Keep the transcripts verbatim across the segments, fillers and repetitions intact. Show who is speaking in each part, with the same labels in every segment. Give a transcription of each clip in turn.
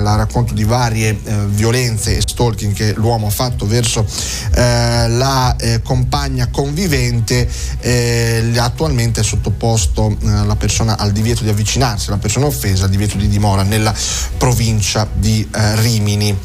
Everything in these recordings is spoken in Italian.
Speaker 1: nel racconto di varie eh, violenze e stalking che l'uomo ha fatto verso eh, la eh, compagna convivente. Eh, attualmente è sottoposto eh, la persona al divieto di avvicinarsi, la persona offesa al divieto di dimora nella provincia di eh, Rimini.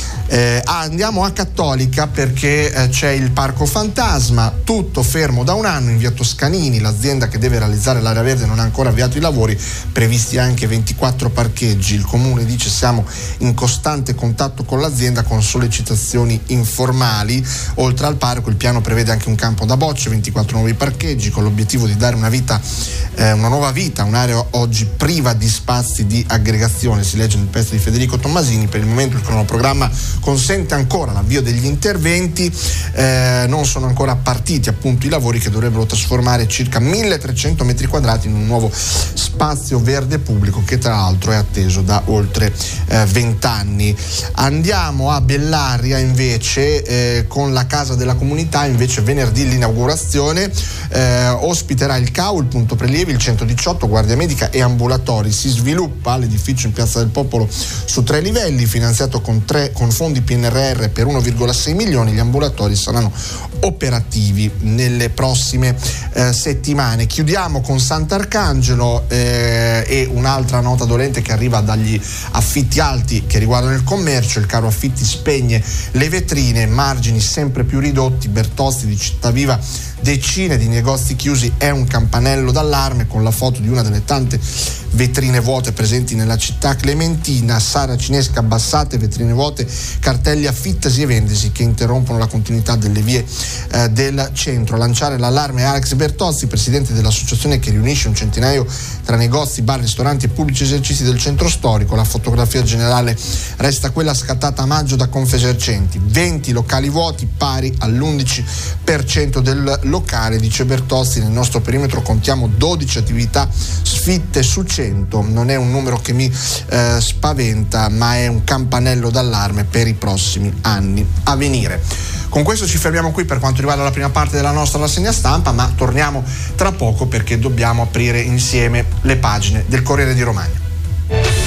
Speaker 1: Eh, andiamo a Cattolica perché eh, c'è il Parco Fantasma, tutto fermo da un anno in via Toscanini. L'azienda che deve realizzare l'area verde non ha ancora avviato i lavori, previsti anche ventiquattro parcheggi. Il comune dice: siamo in costante contatto con l'azienda con sollecitazioni informali. Oltre al parco il piano prevede anche un campo da bocce, ventiquattro nuovi parcheggi, con l'obiettivo di dare una vita, eh, una nuova vita a un'area oggi priva di spazi di aggregazione. Si legge nel pezzo di Federico Tommasini. Per il momento il cronoprogramma consente ancora l'avvio degli interventi, eh, non sono ancora partiti appunto i lavori che dovrebbero trasformare circa milletrecento metri quadrati in un nuovo spazio verde pubblico che tra l'altro è atteso da oltre vent'anni. Andiamo a Bellaria invece, eh, con la Casa della Comunità. Invece venerdì l'inaugurazione, eh, ospiterà il C A U, il punto prelievi, il centodiciotto, guardia medica e ambulatori. Si sviluppa l'edificio in Piazza del Popolo su tre livelli, finanziato con, tre, con fondi P N R R per uno virgola sei milioni. Gli ambulatori saranno operativi nelle prossime eh, settimane. Chiudiamo con Sant'Arcangelo eh, e un'altra nota dolente che arriva dagli affitti alti che riguardano il commercio. Il caro affitti spegne le vetrine, margini sempre più ridotti. Bertozzi di Cittaviva, decine di negozi chiusi, è un campanello d'allarme, con la foto di una delle tante vetrine vuote presenti nella città clementina. Saracinesca, abbassate, vetrine vuote, cartelli affittasi e vendesi che interrompono la continuità delle vie eh, del centro. A lanciare l'allarme Alex Bertozzi, presidente dell'associazione che riunisce un centinaio tra negozi, bar, ristoranti e pubblici esercizi del centro storico. La fotografia generale resta quella scattata a maggio da Confesercenti: venti locali vuoti, pari all'undici per cento del locale. Dice Bertozzi: nel nostro perimetro contiamo dodici attività sfitte su cento. Non è un numero che mi eh, spaventa, ma è un campanello d'allarme per i prossimi anni a venire. Con questo ci fermiamo qui per quanto riguarda la prima parte della nostra rassegna stampa, ma torniamo tra poco perché dobbiamo aprire insieme le pagine del Corriere di Romagna.